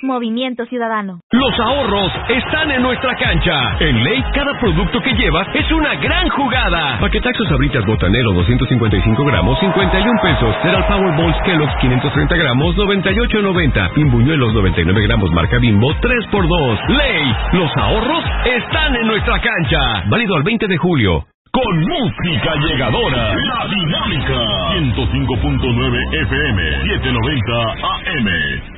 Movimiento Ciudadano. Los ahorros están en nuestra cancha. En Ley, cada producto que llevas es una gran jugada. Paquetaxo Sabritas Botanero 255 gramos, 51 pesos. Cereal Powerballs Kellogg's 530 gramos, 98.90. Pimbuñuelos 99 gramos marca Bimbo, 3x2. Ley, los ahorros están en nuestra cancha. Válido al 20 de julio. Con música llegadora, La Dinámica, 105.9 FM, 790 AM.